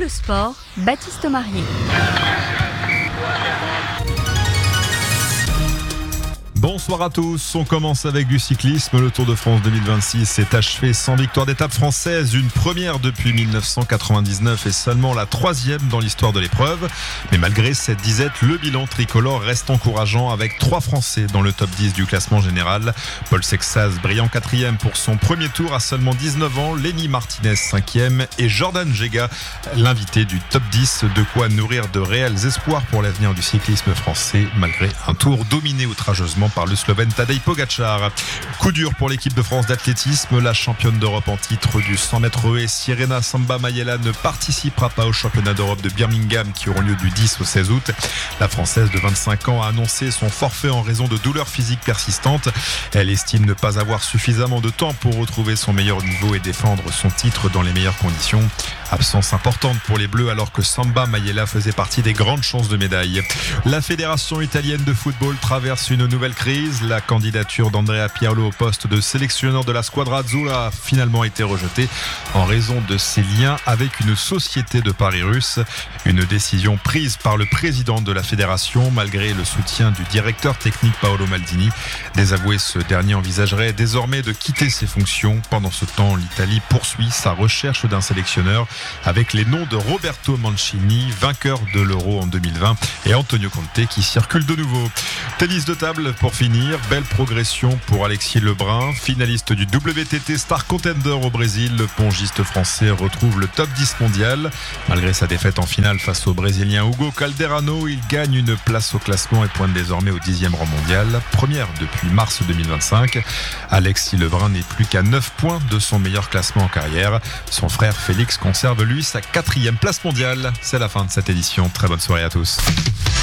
le sport, Baptiste Marier. Bonsoir à tous, on commence avec du cyclisme. Le Tour de France 2026 s'est achevé sans victoire d'étape française, une première depuis 1999 et seulement la troisième dans l'histoire de l'épreuve. Mais malgré cette disette, le bilan tricolore reste encourageant avec 3 Français dans le top 10 du classement général. Paul Sexas brillant 4e pour son premier tour à seulement 19 ans, Lenny Martinez 5e et Jordan Gega, l'invité du top 10, de quoi nourrir de réels espoirs pour l'avenir du cyclisme français malgré un tour dominé outrageusement par le Slovène Tadej Pogačar. Coup dur pour l'équipe de France d'athlétisme. La championne d'Europe en titre du 100 mètres haies, Sirena Samba Mayela, ne participera pas au championnat d'Europe de Birmingham qui auront lieu du 10 au 16 août. La Française de 25 ans a annoncé son forfait en raison de douleurs physiques persistantes. Elle estime ne pas avoir suffisamment de temps pour retrouver son meilleur niveau et défendre son titre dans les meilleures conditions. Absence importante pour les Bleus alors que Samba Mayela faisait partie des grandes chances de médaille. La fédération italienne de football traverse une nouvelle crise. La candidature d'Andrea Pirlo au poste de sélectionneur de la Squadra Azzurra a finalement été rejetée en raison de ses liens avec une société de paris russe. Une décision prise par le président de la fédération malgré le soutien du directeur technique Paolo Maldini. Désavoué, ce dernier envisagerait désormais de quitter ses fonctions. Pendant ce temps, l'Italie poursuit sa recherche d'un sélectionneur avec les noms de Roberto Mancini, vainqueur de l'Euro en 2020, et Antonio Conte qui circule de nouveau. Tennis de table pour finir, belle progression pour Alexis Lebrun, finaliste du WTT Star Contender au Brésil. Le pongiste français retrouve le top 10 mondial. Malgré sa défaite en finale face au Brésilien Hugo Calderano, il gagne une place au classement et pointe désormais au 10e rang mondial, première depuis mars 2025. Alexis Lebrun n'est plus qu'à 9 points de son meilleur classement en carrière. Son frère Félix conserve lui sa 4e place mondiale. C'est la fin de cette édition. Très bonne soirée à tous.